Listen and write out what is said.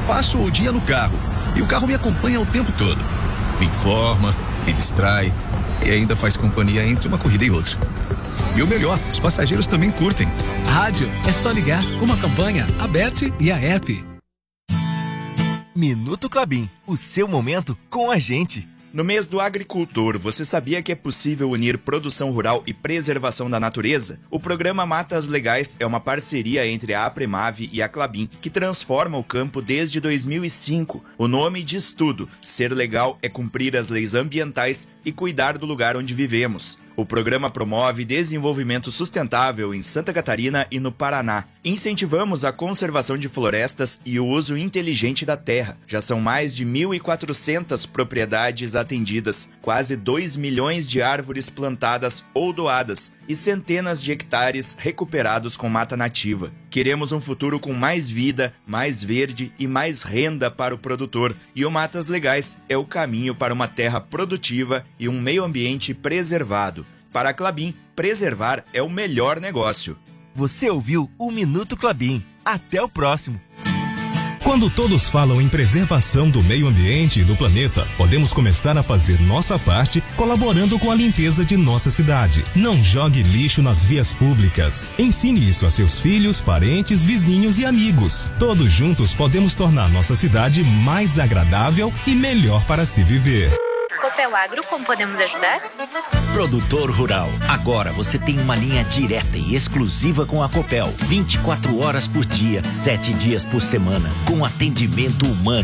Passo o dia no carro e o carro me acompanha o tempo todo. Me informa, me distrai e ainda faz companhia entre uma corrida e outra. E o melhor, os passageiros também curtem. Rádio é só ligar, uma campanha, a BERT e a ERP. Minuto Klabin, o seu momento com a gente. No mês do agricultor, você sabia que é possível unir produção rural e preservação da natureza? O programa Matas Legais é uma parceria entre a Apremave e a Klabin, que transforma o campo desde 2005. O nome diz tudo: ser legal é cumprir as leis ambientais e cuidar do lugar onde vivemos. O programa promove desenvolvimento sustentável em Santa Catarina e no Paraná. Incentivamos a conservação de florestas e o uso inteligente da terra. Já são mais de 1.400 propriedades atendidas, quase 2 milhões de árvores plantadas ou doadas e centenas de hectares recuperados com mata nativa. Queremos um futuro com mais vida, mais verde e mais renda para o produtor. E o Matas Legais é o caminho para uma terra produtiva e um meio ambiente preservado. Para a Klabin, preservar é o melhor negócio. Você ouviu o Minuto Klabin. Até o próximo. Quando todos falam em preservação do meio ambiente e do planeta, podemos começar a fazer nossa parte colaborando com a limpeza de nossa cidade. Não jogue lixo nas vias públicas. Ensine isso a seus filhos, parentes, vizinhos e amigos. Todos juntos podemos tornar nossa cidade mais agradável e melhor para se viver. Copel Agro, como podemos ajudar? Produtor rural, agora você tem uma linha direta e exclusiva com a Copel. 24 horas por dia, 7 dias por semana, com atendimento humano.